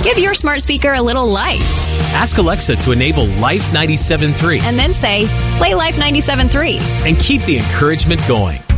Give your smart speaker a little life. Ask Alexa to enable Life 97.3. And then say, play Life 97.3. And keep the encouragement going.